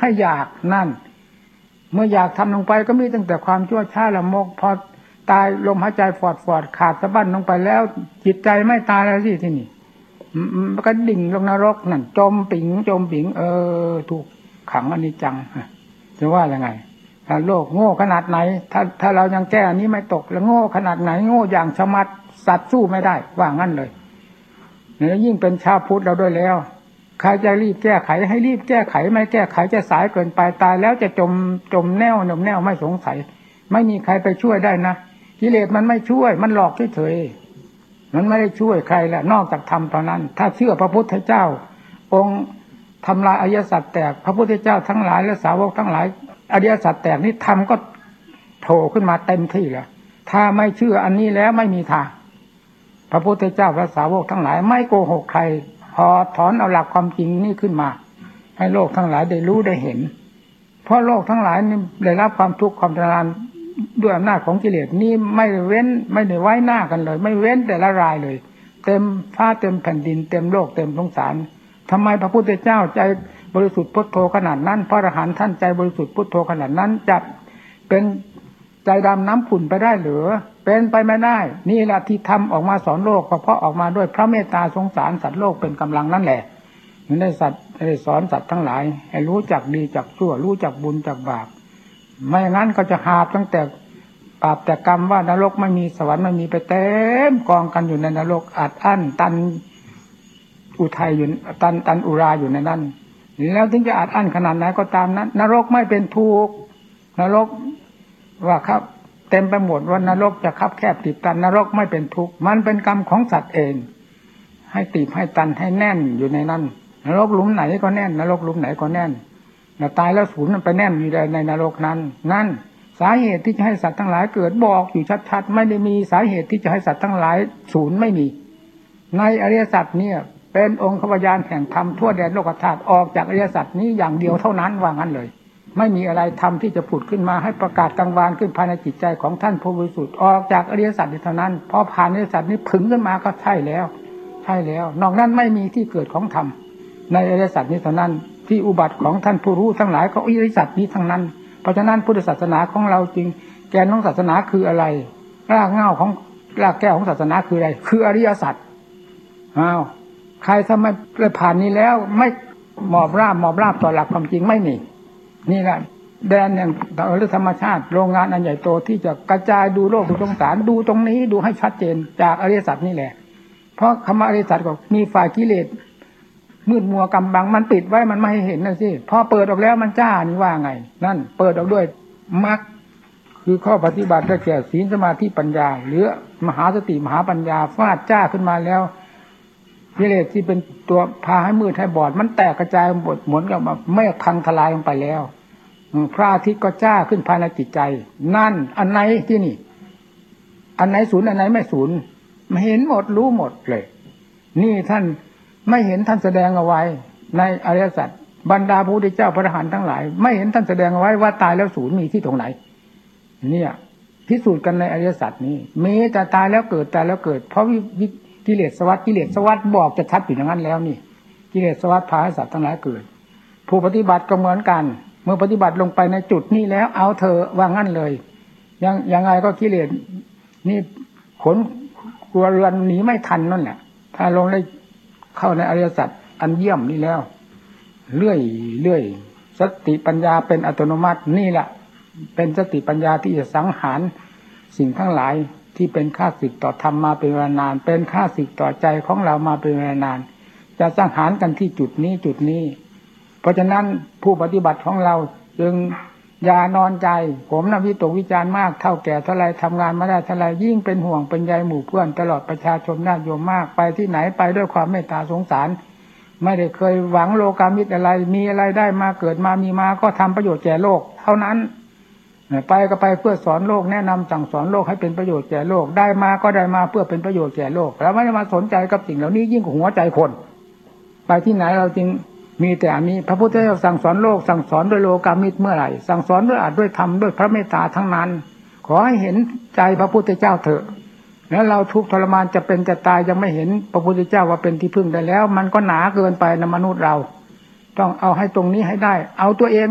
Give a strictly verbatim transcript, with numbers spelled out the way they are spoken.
ให้อยากนั่นเมื่ออยากทำลงไปก็มีตั้งแต่ความชั่วช้าละมกพอตายลมหายใจฟอดฟอดขาดสะบั้นลงไปแล้วจิตใจไม่ตายแล้วสิที่นี่มันก็ดิ่งลงนรกนั่นจมปิ๋งจมปิ๋งเออถูกขังอนิจจังจะว่ายังไงถ้าโลกโง่ขนาดไหนถ้าถ้าเรายังแก้อันนี้ไม่ตกแล้วโง่ขนาดไหนโง่อย่างชะมัดสัตว์สู้ไม่ได้ว่างั้นเลยแล้วยิ่งเป็นชาวพุทธเราด้วยแล้วใครจะรีบแก้ไขให้รีบแก้ไขไม่แก้ไขจะสายเกินไปตายแล้วจะจมจมแน่วหนมแน่วไม่สงสัยไม่มีใครไปช่วยได้นะกิเลสมันไม่ช่วยมันหลอกเฉยๆมันไม่ได้ช่วยใครแหละนอกจากธรรมเท่านั้นถ้าเชื่อพระพุทธเจ้าองค์ทำลายอริยสัจแตกพระพุทธเจ้าทั้งหลายและสาวกทั้งหลายอริยสัจแตกนี่ธรรมก็โผล่ขึ้นมาเต็มที่แล้วถ้าไม่เชื่ออันนี้แล้วไม่มีทางพระพุทธเจ้าพระสาวกทั้งหลายไม่โกหกใครพอถอนเอาหลักความจริงนี่ขึ้นมาให้โลกทั้งหลายได้รู้ได้เห็นเพราะโลกทั้งหลายนี่ได้รับความทุกข์ความทรมานด้วยอำนาจของกิเลสนี่ไม่เว้นไม่ได้ไว้หน้ากันเลยไม่เว้นแต่ละรายเลยเต็มฟ้าเต็มแผ่นดินเต็มโลกเต็มสงสารทำไมพระพุทธเจ้าใจบริสุทธิ์พุทโธขนาดนั้นพระอรหันต์ท่านใจบริสุทธิ์พุทโธขนาดนั้นจะเป็นใจดำน้ำขุ่นไปได้หรือเป็นไปไม่ได้นี่แหละที่ทำออกมาสอนโลกเพราะออกมาด้วยพระเมตตาสงสารสัตว์โลกเป็นกำลังนั่นแหละมันได้สัตว์ได้สอนสัตว์ทั้งหลายให้รู้จักดีจักชั่วรู้จักบุญจักบาปไม่งั้นก็จะหาบตั้งแต่บาปแต่กรรมว่านรกไม่มีสวรรค์ไม่มีไปเต็มกองกันอยู่ในนรกอัดอั้นตันอุทัยอยู่ตันตันอุราอยู่ในนั้นแล้วถึงจะอัดอั้นขนาดไหนก็ตามนั้นนรกไม่เป็นทุกข์นรกว่าครับเต็มไปหมดว่านรกจะคับแคบตีบตันนรกไม่เป็นทุกข์มันเป็นกรรมของสัตว์เองให้ตีบให้ตันให้แน่นอยู่ในนั้นนรกหลุมไหนก็แน่นนรกหลุมไหนก็แน่นแล้วตายแล้วศูนย์มันไปแน่นอยู่ในนรกนั้นนั่นสาเหตุที่จะให้สัตว์ทั้งหลายเกิดบอกอยู่ชัดๆไม่ได้มีสาเหตุที่จะให้สัตว์ทั้งหลายศูนย์ไม่มีในอริยสัจเนี่ยเป็นองค์ขบยานแห่งธรรมทั่วแดนโลกธาตุออกจากอริยสัจนี้อย่างเดียวเท่านั้นว่างั้นเลยไม่มีอะไรทำที่จะผุดขึ้นมาให้ประกาศกลางวานขึ้นภายในจิตใจของท่านผู้บริสุทธิ์ออกจากอริยสัจนี้เท่านั้นพอผ่านอริยสัจนี้ผึ่งขึ้นมาก็ใช่แล้วใช่แล้วนอกนั้นไม่มีที่เกิดของธรรมในอริยสัจนี้เท่านั้นที่อุบัติของท่านผู้รู้ทั้งหลายก็อริยสัจนี้ทั้งนั้นเพราะฉะนั้นพุทธศาสนาของเราจริงแกนของศาสนาคืออะไรรากเหง้าของรากแก้วของศาสนาคืออะไรคืออริยสัจอ้าวใครทำไมเลยผ่านนี้แล้วไม่หมอบราบหมอบราบต่อหลักความจริงไม่มีนี่แหละแดนอย่างเรื่องธรรมชาติโรงงานอันใหญ่โตที่จะกระจายดูโลกดูสงสารดูตรงนี้ดูให้ชัดเจนจากอริยสัจนี่แหละเพราะคำว่าอริยสัจก็มีฝ่ายกิเลสมืดมัวกำบังมันปิดไว้มันไม่ให้เห็นนะสิพอเปิดออกแล้วมันจ้านี่ว่าไงนั่นเปิดออกด้วยมรรคคือข้อปฏิบัติได้แก่ศีลสมาธิปัญญาหรือมหาสติมหาปัญญาฟาดจ้าขึ้นมาแล้วกิเลสที่เป็นตัวพาให้มืดให้บอดมันแตกกระจายหมดเหมือนกับแบบเมฆพังทลายลงไปแล้วพระอาทิตย์ก็จ้าขึ้นภายในจิตใจนั่นอันไหนที่นี่อันไหนศูนย์อันไหนไม่ศูนย์ไม่เห็นหมดรู้หมดเลยนี่ท่านไม่เห็นท่านแสดงเอาไว้ในอริยสัจบรรดาพระพุทธเจ้าพระอรหันต์ทั้งหลายไม่เห็นท่านแสดงเอาไว้ว่าตายแล้วศูนย์มีที่ตรงไหนเนี่ยพิสูจน์กันในอริยสัจนี้มีแต่ตายแล้วเกิดตายแล้วเกิดเพราะวิกิเลสสวัสดิ์กิเลสสวัสดิ์บอกจะชัดอยู่อย่างนั้นแล้วนี่กิเลสสวัสดิ์พาให้สัตว์ทั้งหลายเกิดผู้ปฏิบัติก็เหมือนกันเมื่อปฏิบัติลงไปในจุดนี้แล้วเอาเธอว่างั้นเลยยังยังไงก็กิเลสนี่ขนกลัวเรือนหนีไม่ทันนั่นแหละถ้าลงได้เข้าในอริยสัจอันเยี่ยมนี่แล้วเรื่อยเรื่อยสติปัญญาเป็นอัตโนมัตินี่แหละเป็นสติปัญญาที่จะสังหารสิ่งทั้งหลายที่เป็นข้าศึกต่อธรรมมาเป็นเวลานานเป็นข้าศึกต่อใจของเรามาเป็นเวลานานจะสังหารกันที่จุดนี้จุดนี้เพราะฉะนั้นผู้ปฏิบัติของเราจึงอย่านอนใจผมนำวิตกวิจารณ์มากเท่าแก่เท่าไรทำงานมาได้เท่าไรยิ่งเป็นห่วงเป็นใยหมู่เพื่อนตลอดประชาชนญาติโยมมากไปที่ไหนไปด้วยความเมตตาสงสารไม่ได้เคยหวังโลกามิตรอะไรมีอะไรได้มาเกิดมามีมาก็ทำประโยชน์แก่โลกเท่านั้นไปก็ไปเพื่อสอนโลกแนะนำสั่งสอนโลกให้เป็นประโยชน์แก่โลกได้มาก็ได้มาเพื่อเป็นประโยชน์แก่โลกแล้วไม่ได้มาสนใจกับสิ่งเหล่านี้ยิ่งกว่าหัวใจคนไปที่ไหนเราจึงมีแต่อันนี้พระพุทธเจ้าสั่งสอนโลกสั่งสอนด้วยโลกามิตรเมื่อไหร่สั่งสอนด้วยอาจด้วยธรรมด้วยพระเมตตาทั้งนั้นขอให้เห็นใจพระพุทธเจ้าเถอะแล้วเราทุกข์ทรมานจะเป็นจะตายยังไม่เห็นพระพุทธเจ้าว่าเป็นที่พึ่งได้แล้วมันก็หนาเกินไปนะมนุษย์เราต้องเอาให้ตรงนี้ให้ได้เอาตัวเอง